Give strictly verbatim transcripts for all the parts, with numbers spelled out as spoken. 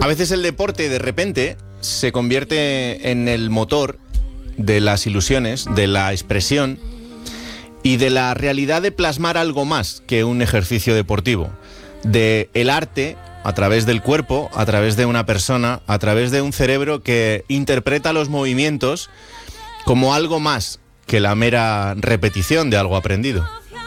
A veces el deporte de repente se convierte en el motor de las ilusiones, de la expresión y de la realidad de plasmar algo más que un ejercicio deportivo, de el arte a través del cuerpo, a través de una persona, a través de un cerebro que interpreta los movimientos como algo más que la mera repetición de algo aprendido.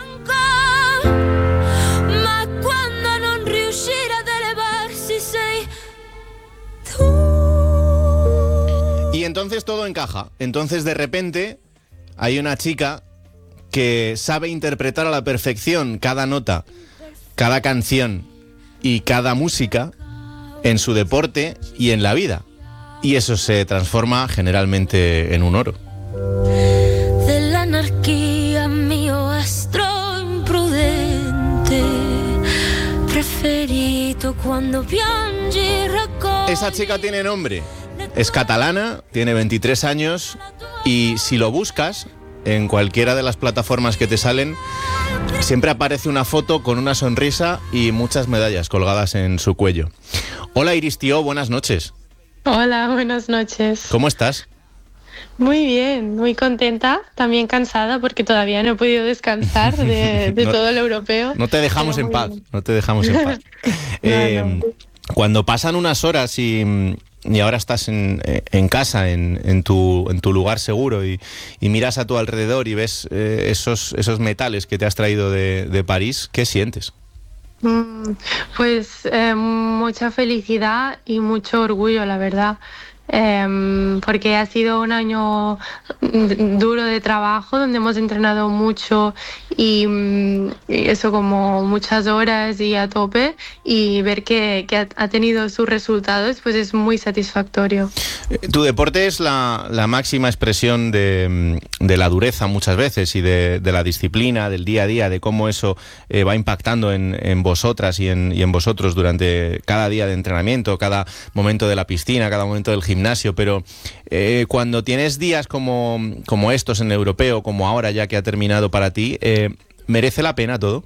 Y entonces todo encaja. Entonces de repente hay una chica que sabe interpretar a la perfección cada nota, cada canción y cada música en su deporte y en la vida. Y eso se transforma generalmente en un oro. De la anarquía, mio astro imprudente, preferito cuando piangi racconti. Esa chica tiene nombre. Es catalana, tiene veintitrés años y si lo buscas en cualquiera de las plataformas que te salen, siempre aparece una foto con una sonrisa y muchas medallas colgadas en su cuello. Hola Iris Tió, buenas noches. Hola, buenas noches. ¿Cómo estás? Muy bien, muy contenta, también cansada porque todavía no he podido descansar de, de no, todo el europeo. No te dejamos en paz, bien. no te dejamos en paz. no, eh, no. Cuando pasan unas horas y... y ahora estás en, en casa, en, en, tu, en tu lugar seguro y, y miras a tu alrededor y ves eh, esos, esos metales que te has traído de, de París, ¿qué sientes? Pues eh, mucha felicidad y mucho orgullo, la verdad. Eh, porque ha sido un año duro de trabajo donde hemos entrenado mucho y, y eso como muchas horas y a tope, y ver que, que ha, ha tenido sus resultados pues es muy satisfactorio. Tu deporte es la, la máxima expresión de, de la dureza muchas veces y de, de la disciplina, del día a día, de cómo eso eh, va impactando en, en vosotras y en, y en vosotros durante cada día de entrenamiento, cada momento de la piscina, cada momento del gimnasio. Gimnasio, pero eh, cuando tienes días como, como estos en el europeo, como ahora ya que ha terminado para ti, eh, ¿merece la pena todo?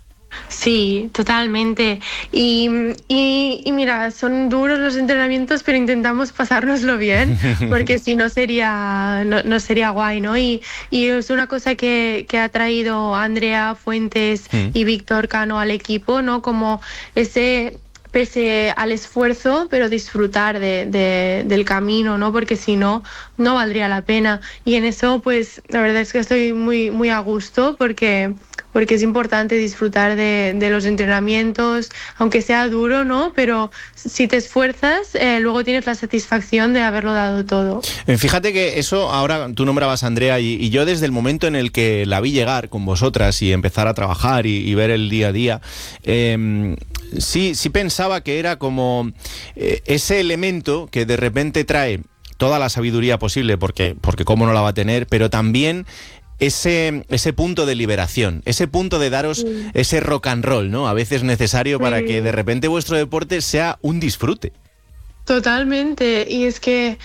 Sí, totalmente. Y, y, y mira, son duros los entrenamientos, pero intentamos pasárnoslo bien, porque si no sería, no, no sería guay, ¿no? Y, y es una cosa que, que ha traído Andrea Fuentes mm. y Víctor Cano al equipo, ¿no? Como ese... pese al esfuerzo, pero disfrutar de, de, del camino, ¿no? Porque si no, no valdría la pena. Y en eso, pues, la verdad es que estoy muy, muy a gusto porque, porque es importante disfrutar de, de los entrenamientos, aunque sea duro, ¿no? Pero si te esfuerzas, eh, luego tienes la satisfacción de haberlo dado todo. Fíjate que eso, ahora tú nombrabas a Andrea y, y yo desde el momento en el que la vi llegar con vosotras y empezar a trabajar y, y ver el día a día, eh, sí, sí pensaba que era como eh, ese elemento que de repente trae toda la sabiduría posible, porque, porque cómo no la va a tener, pero también ese, ese punto de liberación, ese punto de daros sí. ese rock and roll, ¿no? A veces necesario sí. para que de repente vuestro deporte sea un disfrute. Totalmente, y es que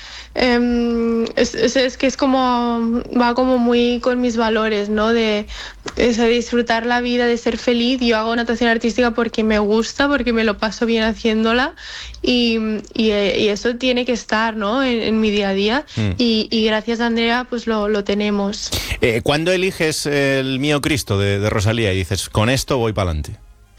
eh, es, es, es que es como va como muy con mis valores, ¿no? De, de disfrutar la vida, de ser feliz. Yo hago natación artística porque me gusta, porque me lo paso bien haciéndola, y, y, y eso tiene que estar, ¿no? En, en mi día a día, mm. y, y gracias a Andrea pues lo, lo tenemos. Eh, ¿Cuándo eliges el Mío Cristo de, de Rosalía y dices, con esto voy para adelante?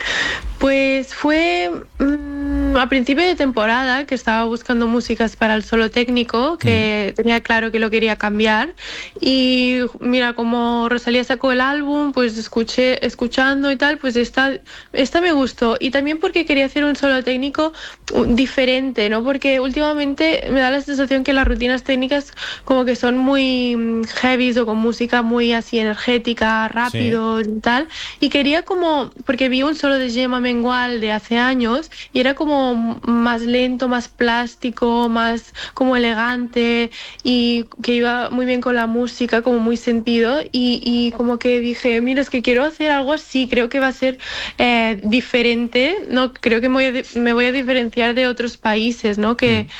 Pues fue mmm, a principio de temporada, que estaba buscando músicas para el solo técnico, que mm. tenía claro que lo quería cambiar, y mira, como Rosalía sacó el álbum, pues escuché, escuchando y tal, pues esta, esta me gustó, y también porque quería hacer un solo técnico diferente, ¿no? Porque últimamente me da la sensación que las rutinas técnicas como que son muy heavy o con música muy así energética, rápido sí. y tal, y quería como, porque vi un solo de Gemma Mengual de hace años y era como más lento, más plástico, más como elegante, y que iba muy bien con la música, como muy sentido, y, y como que dije, mira, es que quiero hacer algo así, creo que va a ser eh, diferente, no creo que me voy, a, me voy a diferenciar de otros países, ¿no? Que, mm.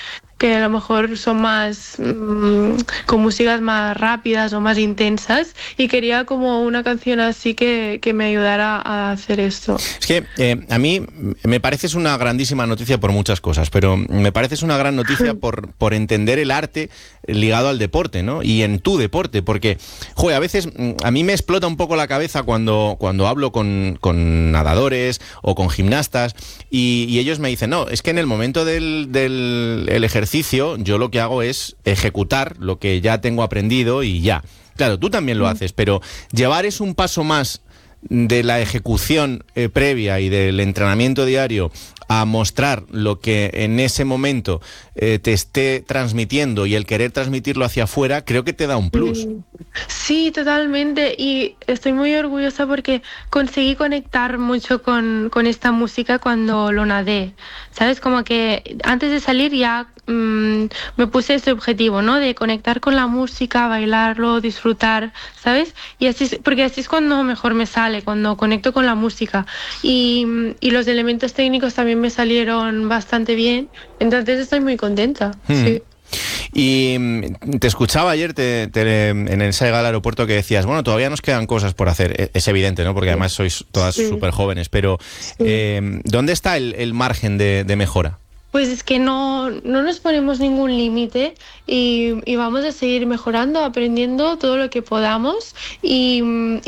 que a lo mejor son más mmm, con músicas más rápidas o más intensas, y quería como una canción así que, que me ayudara a hacer esto. Es que eh, a mí me pareces una grandísima noticia por muchas cosas, pero me pareces una gran noticia por, por entender el arte ligado al deporte, ¿no? Y en tu deporte, porque, joder, a veces a mí me explota un poco la cabeza cuando, cuando hablo con, con nadadores o con gimnastas y, y ellos me dicen, no, es que en el momento del, del el ejercicio yo lo que hago es ejecutar lo que ya tengo aprendido y ya. Claro, tú también lo haces, pero llevar es un paso más de la ejecución eh, previa y del entrenamiento diario a mostrar lo que en ese momento eh, te esté transmitiendo, y el querer transmitirlo hacia afuera, creo que te da un plus. Sí, totalmente, y estoy muy orgullosa porque conseguí conectar mucho con, con esta música cuando lo nadé, ¿sabes? Como que antes de salir ya mmm, me puse ese objetivo, ¿no? De conectar con la música, bailarlo, disfrutar, ¿sabes? Y así es, porque así es cuando mejor me sale, cuando conecto con la música, y, y los elementos técnicos también me salieron bastante bien, entonces estoy muy contenta. Hmm. Sí. Y te escuchaba ayer te, te, en el Saiga al aeropuerto que decías, bueno, todavía nos quedan cosas por hacer. Es evidente, ¿no? Porque además sois todas súper sí. jóvenes, pero sí. eh, ¿dónde está el, el margen de, de mejora? Pues es que no, no nos ponemos ningún límite y, y vamos a seguir mejorando, aprendiendo todo lo que podamos y,